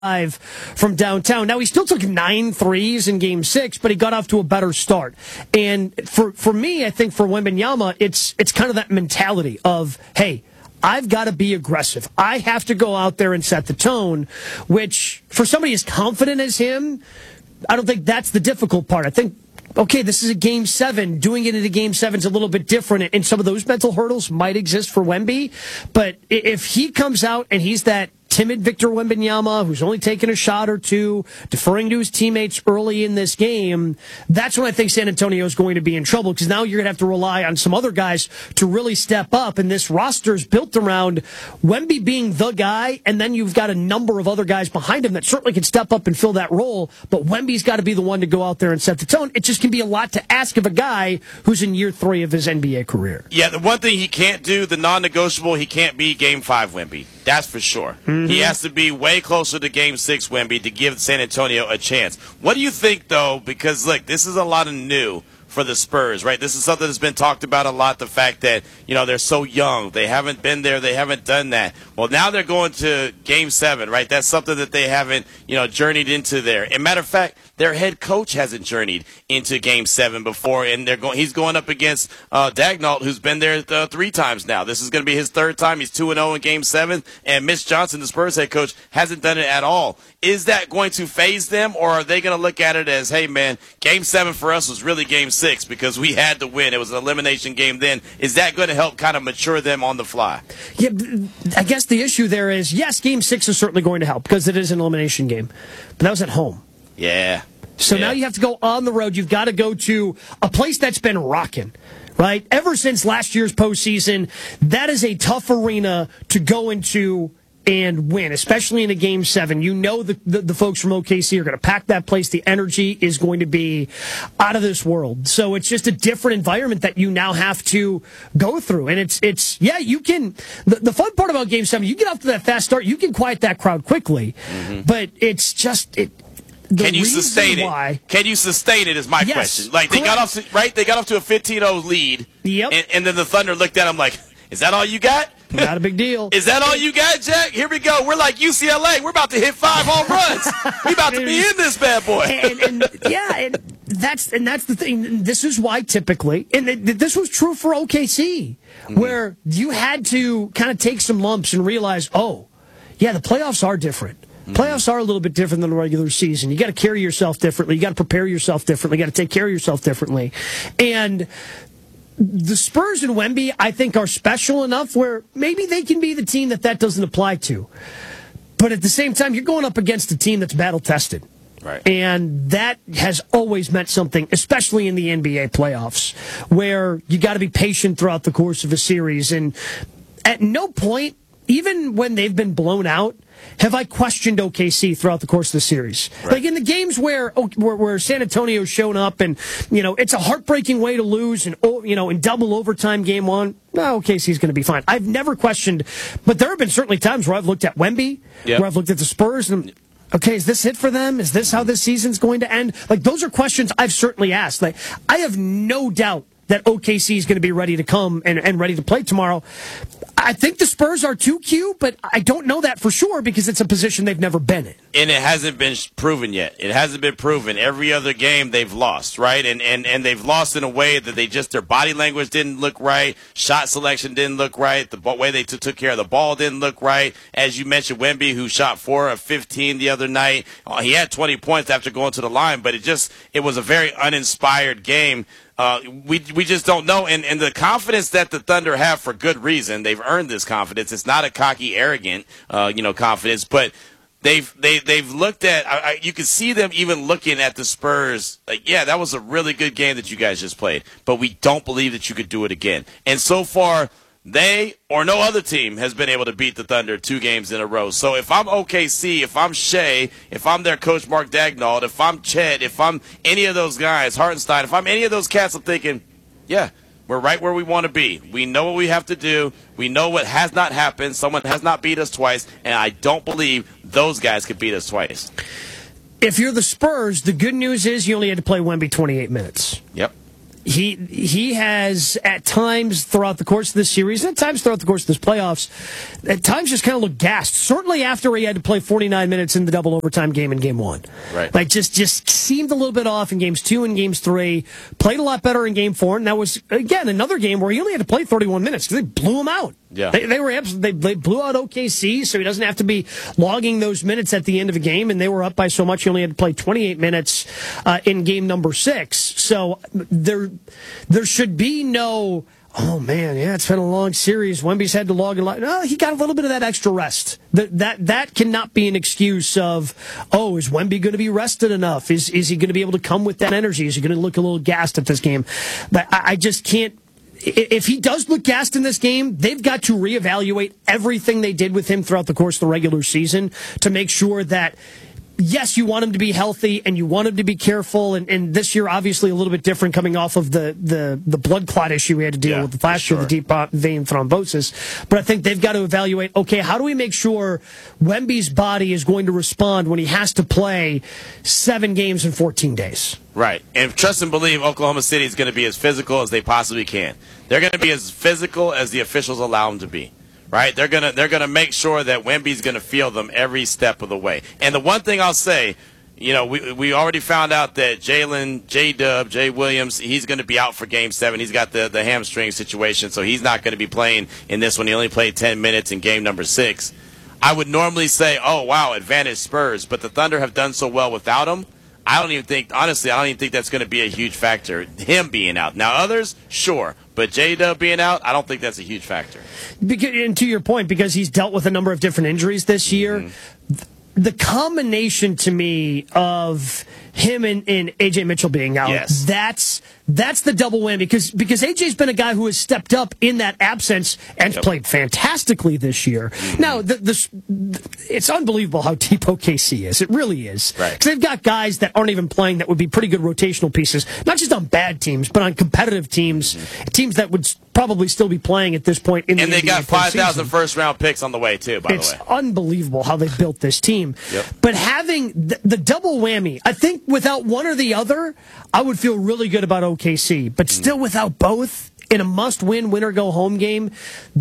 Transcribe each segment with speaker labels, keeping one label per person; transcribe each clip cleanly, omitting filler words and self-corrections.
Speaker 1: from downtown. Now, he still took 9 threes in Game 6, but he got off to a better start. And for me, I think for Wembanyama, it's kind of that mentality of, hey, I've got to be aggressive. I have to go out there and set the tone, which for somebody as confident as him, I don't think that's the difficult part. I think, okay, this is a Game 7. Doing it in a Game 7 is a little bit different, and some of those mental hurdles might exist for Wemby. But if he comes out and he's that timid Victor Wembanyama, who's only taken a shot or two, deferring to his teammates early in this game, that's when I think San Antonio is going to be in trouble, because now you're going to have to rely on some other guys to really step up, and this roster is built around Wemby being the guy, and then you've got a number of other guys behind him that certainly can step up and fill that role, but Wemby's got to be the one to go out there and set the tone. It just can be a lot to ask of a guy who's in year 3 of his NBA career.
Speaker 2: Yeah, the one thing he can't do, the non-negotiable, he can't be Game 5 Wemby. That's for sure. Mm-hmm. He has to be way closer to Game 6 Wemby to give San Antonio a chance. What do you think, though? Because, look, this is a lot of new for the Spurs, right? This is something that's been talked about a lot, the fact that, they're so young. They haven't been there. They haven't done that. Well, now they're going to Game 7, right? That's something that they haven't, journeyed into there. And matter of fact, their head coach hasn't journeyed into Game 7 before, and he's going up against Daigneault, who's been there 3 times now. This is going to be his 3rd time. He's 2-0 in Game 7, and Mitch Johnson, the Spurs head coach, hasn't done it at all. Is that going to phase them, or are they going to look at it as, hey, man, Game 7 for us was really Game 6 because we had to win. It was an elimination game then. Is that going to help kind of mature them on the fly?
Speaker 1: Yeah, I guess the issue there is, yes, Game 6 is certainly going to help because it is an elimination game, but that was at home.
Speaker 2: Yeah.
Speaker 1: So now you have to go on the road. You've got to go to a place that's been rocking, right? Ever since last year's postseason, that is a tough arena to go into and win, especially in a Game 7. You know the folks from OKC are going to pack that place. The energy is going to be out of this world. So it's just a different environment that you now have to go through. And it's you can, the fun part about Game 7, you get off to that fast start, you can quiet that crowd quickly. Mm-hmm. But it's just,
Speaker 2: can you sustain it? Can you sustain it is my question. Like, they got off to a 15-0 lead. Yep. And then the Thunder looked at them like, is that all you got?
Speaker 1: Not a big deal.
Speaker 2: Is that all you got, Jack? Here we go. We're like UCLA. We're about to hit 5 home runs. We're about to be in this bad boy.
Speaker 1: and that's the thing. This is why typically, and this was true for OKC, where you had to kind of take some lumps and realize, the playoffs are different. Playoffs are a little bit different than the regular season. You got to carry yourself differently. You got to prepare yourself differently. You got to take care of yourself differently. And the Spurs and Wemby, I think, are special enough where maybe they can be the team that doesn't apply to. But at the same time, you're going up against a team that's battle-tested.
Speaker 2: Right.
Speaker 1: And that has always meant something, especially in the NBA playoffs, where you got to be patient throughout the course of a series. And at no point, even when they've been blown out, have I questioned OKC throughout the course of the series. Right. Like in the games where San Antonio's shown up and, it's a heartbreaking way to lose and, in double overtime Game 1, OKC's going to be fine. I've never questioned, but there have been certainly times where I've looked at Wemby, where I've looked at the Spurs and, okay, is this it for them? Is this how this season's going to end? Like, those are questions I've certainly asked. Like, I have no doubt that OKC is going to be ready to come and ready to play tomorrow. I think the Spurs are too, Q, but I don't know that for sure because it's a position they've never been in.
Speaker 2: And it hasn't been proven yet. It hasn't been proven. Every other game they've lost, right? And they've lost in a way that their body language didn't look right, shot selection didn't look right, the way they took care of the ball didn't look right. As you mentioned, Wemby, who shot 4 of 15 the other night, he had 20 points after going to the line, but it was a very uninspired game. We just don't know, and the confidence that the Thunder have for good reason, they've earned this confidence. It's not a cocky, arrogant, confidence, but they've looked at. You can see them even looking at the Spurs. Like, yeah, that was a really good game that you guys just played, but we don't believe that you could do it again. And so far, they or no other team has been able to beat the Thunder 2 games in a row. So if I'm OKC, if I'm Shea, if I'm their coach Mark Daigneault, if I'm Chet, if I'm any of those guys, Hartenstein, if I'm any of those cats, I'm thinking, yeah, we're right where we want to be. We know what we have to do. We know what has not happened. Someone has not beat us twice, and I don't believe those guys could beat us twice.
Speaker 1: If you're the Spurs, the good news is you only had to play Wemby 28 minutes.
Speaker 2: Yep.
Speaker 1: He has, at times throughout the course of this series, and at times throughout the course of this playoffs, at times just kind of looked gassed. Certainly after he had to play 49 minutes in the double overtime game in Game 1.
Speaker 2: Right.
Speaker 1: Like, just seemed a little bit off in Games 2 and Games 3. Played a lot better in Game 4, and that was, again, another game where he only had to play 31 minutes because they blew him out.
Speaker 2: Yeah.
Speaker 1: They blew out OKC, so he doesn't have to be logging those minutes at the end of a game, and they were up by so much he only had to play 28 minutes in game number 6. So there should be no, oh man, yeah, it's been a long series. Wemby's had to log a lot. No, he got a little bit of that extra rest. That cannot be an excuse of, oh, is Wemby going to be rested enough? Is he going to be able to come with that energy? Is he going to look a little gassed at this game? But I just can't. If he does look gassed in this game, they've got to reevaluate everything they did with him throughout the course of the regular season to make sure that, yes, you want him to be healthy and you want him to be careful. And this year, obviously, a little bit different coming off of the blood clot issue we had to deal with last year, the deep vein thrombosis. But I think they've got to evaluate, okay, how do we make sure Wemby's body is going to respond when he has to play 7 games in 14 days?
Speaker 2: Right. And trust and believe Oklahoma City is going to be as physical as they possibly can. They're going to be as physical as the officials allow them to be. Right? They're gonna make sure that Wemby's gonna feel them every step of the way. And the one thing I'll say, you know, we already found out that Jalen, Jay Williams, he's gonna be out for Game 7. He's got the hamstring situation, so he's not gonna be playing in this one. He only played 10 minutes in game number 6. I would normally say, oh wow, advantage Spurs, but the Thunder have done so well without him. I don't even think that's going to be a huge factor, him being out. Now, others, sure. But J-Dub being out, I don't think that's a huge factor.
Speaker 1: And to your point, because he's dealt with a number of different injuries this year, the combination to me of him and A.J. Mitchell being out, that's the double whammy. Because A.J.'s been a guy who has stepped up in that absence and played fantastically this year. Now, it's unbelievable how deep OKC is. It really is.
Speaker 2: Right.
Speaker 1: Because they've got guys that aren't even playing that would be pretty good rotational pieces, not just on bad teams, but on competitive teams, teams that would probably still be playing at this point in the NBA.
Speaker 2: And they got 5,000 first-round picks on the way, too, by the way.
Speaker 1: It's unbelievable how they built this team.
Speaker 2: Yep.
Speaker 1: But having the double whammy, I think without one or the other, I would feel really good about OKC. But still without both, in a must-win, win-or-go-home game,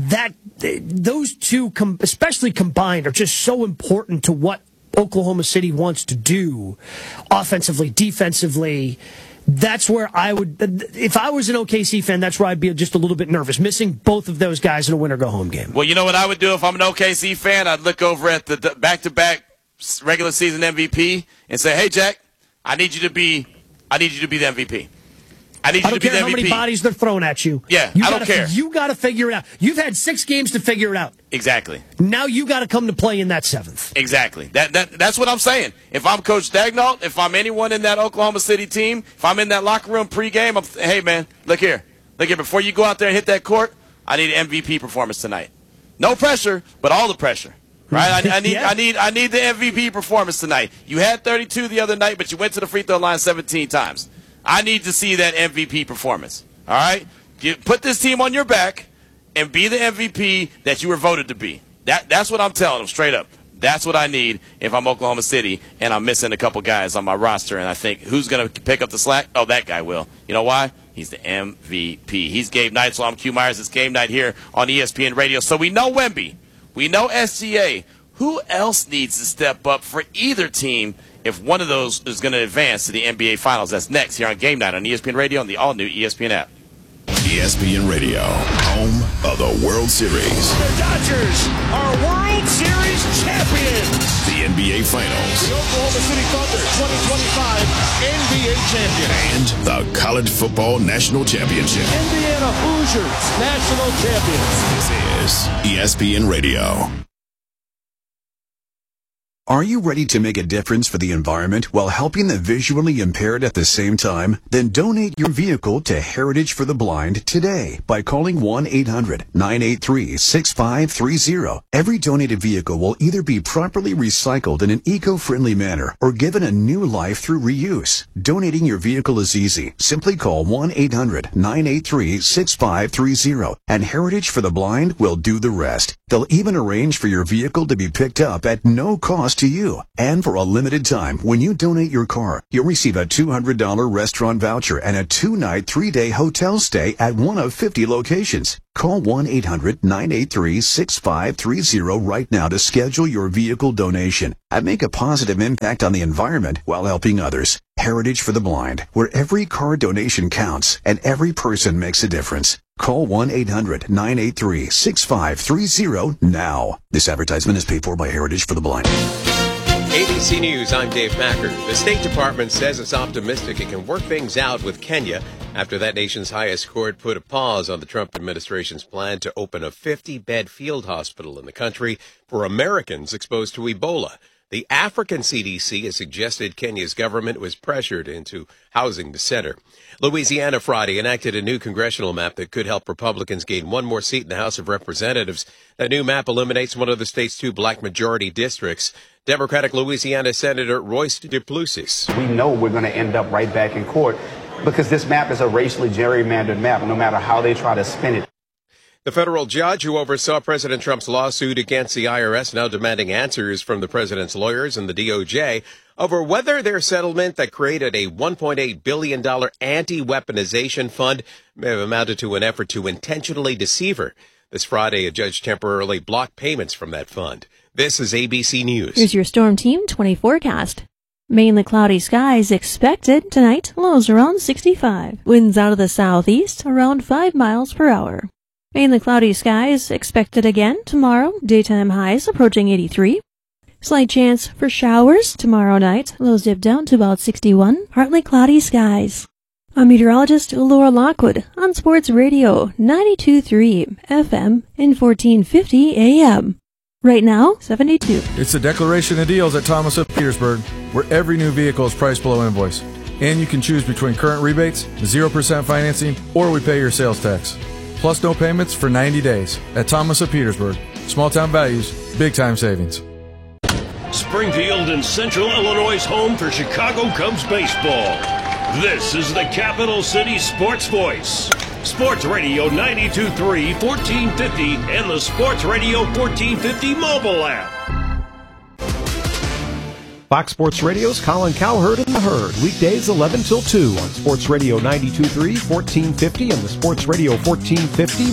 Speaker 1: those two, especially combined, are just so important to what Oklahoma City wants to do offensively, defensively. That's where I would, if I was an OKC fan, that's where I'd be just a little bit nervous, missing both of those guys in a win-or-go-home game.
Speaker 2: Well, you know what I would do if I'm an OKC fan? I'd look over at the back-to-back regular season MVP and say, hey, Jack, I need you to be the MVP. I don't
Speaker 1: care how many bodies they're throwing at you.
Speaker 2: Yeah, I don't care.
Speaker 1: You got to figure it out. You've had 6 games to figure it out.
Speaker 2: Exactly.
Speaker 1: Now you got to come to play in that 7th.
Speaker 2: Exactly. That's what I'm saying. If I'm Coach Daigneault, if I'm anyone in that Oklahoma City team, if I'm in that locker room pregame, hey man, look here. Before you go out there and hit that court, I need an MVP performance tonight. No pressure, but all the pressure. Right? I need the MVP performance tonight. You had 32 the other night, but you went to the free throw line 17 times. I need to see that MVP performance. All right? Put this team on your back and be the MVP that you were voted to be. That's what I'm telling them straight up. That's what I need if I'm Oklahoma City and I'm missing a couple guys on my roster. And I think, who's going to pick up the slack? Oh, that guy will. You know why? He's the MVP. He's Gabe Knight, so I'm Q Myers. It's Game Night here on ESPN Radio. So we know Wemby. We know SGA. Who else needs to step up for either team if one of those is going to advance to the NBA Finals? That's next here on Game Night on ESPN Radio and the all-new ESPN app.
Speaker 3: ESPN Radio, home of the World Series.
Speaker 4: The Dodgers are World Series champions.
Speaker 3: The NBA Finals.
Speaker 4: The Oklahoma City Thunder 2025 NBA champion.
Speaker 3: And the College Football National Championship.
Speaker 4: Indiana Hoosiers national champions.
Speaker 3: This is ESPN Radio.
Speaker 5: Are you ready to make a difference for the environment while helping the visually impaired at the same time? Then donate your vehicle to Heritage for the Blind today by calling 1-800-983-6530. Every donated vehicle will either be properly recycled in an eco-friendly manner or given a new life through reuse. Donating your vehicle is easy. Simply call 1-800-983-6530 and Heritage for the Blind will do the rest. They'll even arrange for your vehicle to be picked up at no cost to you. And for a limited time, when you donate your car, you'll receive a $200 restaurant voucher and a 2-night, 3-day hotel stay at one of 50 locations. Call 1-800-983-6530 right now to schedule your vehicle donation and make a positive impact on the environment while helping others. Heritage for the Blind, where every car donation counts and every person makes a difference. Call 1-800-983-6530 now. This advertisement is paid for by Heritage for the Blind.
Speaker 6: ABC News, I'm Dave Packer. The State Department says it's optimistic it can work things out with Kenya after that nation's highest court put a pause on the Trump administration's plan to open a 50-bed field hospital in the country for Americans exposed to Ebola. The African CDC has suggested Kenya's government was pressured into housing the center. Louisiana Friday enacted a new congressional map that could help Republicans gain one more seat in the House of Representatives. That new map eliminates one of the state's 2 black majority districts. Democratic Louisiana Senator Royce DePlusis.
Speaker 7: We know we're going to end up right back in court because this map is a racially gerrymandered map, no matter how they try to spin it.
Speaker 6: The federal judge who oversaw President Trump's lawsuit against the IRS now demanding answers from the president's lawyers and the DOJ over whether their settlement that created a $1.8 billion anti-weaponization fund may have amounted to an effort to intentionally deceive her. This Friday, a judge temporarily blocked payments from that fund. This is ABC News.
Speaker 8: Here's your Storm Team 20 forecast. Mainly cloudy skies expected tonight, lows around 65. Winds out of the southeast around 5 miles per hour. Mainly cloudy skies expected again tomorrow, daytime highs approaching 83. Slight chance for showers tomorrow night, lows dip down to about 61, partly cloudy skies. I'm meteorologist Laura Lockwood on Sports Radio 92.3 FM and 1450 AM. Right now, 72.
Speaker 9: It's the Declaration of Deals at Thomas of Petersburg, where every new vehicle is priced below invoice. And you can choose between current rebates, 0% financing, or we pay your sales tax. Plus no payments for 90 days at Thomas of Petersburg. Small town values, big time savings.
Speaker 10: Springfield and Central Illinois' home for Chicago Cubs baseball. This is the Capital City Sports Voice. Sports Radio 92.3, 1450, and the Sports Radio 1450 mobile app.
Speaker 11: Fox Sports Radio's Colin Cowherd and the Herd, weekdays 11 till 2 on Sports Radio 92.3, 1450, and the Sports Radio 1450